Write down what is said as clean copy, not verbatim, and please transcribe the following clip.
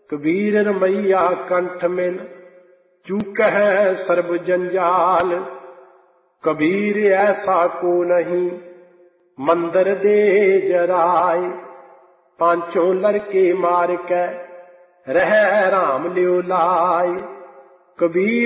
कबीर रमैया कंठ मिल चूकह सर्ब जंजाल। कबीर ऐसा को नहीं मंदिर दे जराय। पांचों लड़के मार के रह राम लियो लाय। कबीर